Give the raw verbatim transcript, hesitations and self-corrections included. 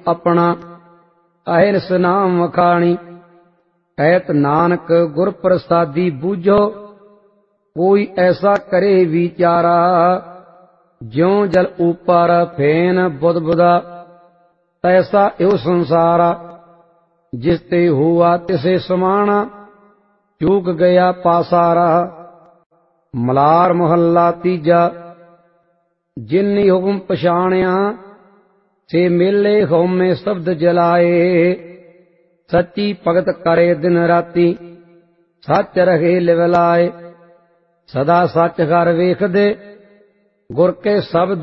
ਆਪਣਾ ਅਹਿਰਸ ਨਾਮ ਵਖਾਣੀ। ਕਹਿਤ ਨਾਨਕ ਗੁਰ ਪ੍ਰਸਾਦੀ ਬੂਝੋ ਕੋਈ ਐਸਾ ਕਰੇ ਵਿਚਾਰਾ। ਜਿਉ ਜਲ ਉਪਰ ਫੇਨ ਬੁਧ ਬੁਧਾ ਤੈਸਾ ਇਉ ਸੰਸਾਰਾ। ਜਿਸ ਤੇ ਹੁਆ ਤਿਸੇ ਸਮਾਣਾ ਚੂਕ ਗਿਆ ਪਾਸਾਰਾ। ਮਲਾਰ ਮੁਹੱਲਾ ਤੀਜਾ। ਜਿਨਿ ਹੁਕਮ ਪਛਾਣਿਆ ਸੇ ਮੇਲੇ ਹਉਮੈ ਸ਼ਬਦ ਜਲਾਏ। ਸੱਚੀ ਭਗਤ ਕਰੇ ਦਿਨ ਰਾਤੀ ਸੱਚ ਰਹੇ ਲਿਵ ਲਾਏ। ਸਦਾ ਸੱਚ ਘਰ ਵੇਖਦੇ ਗੁਰ ਕੇ ਸ਼ਬਦ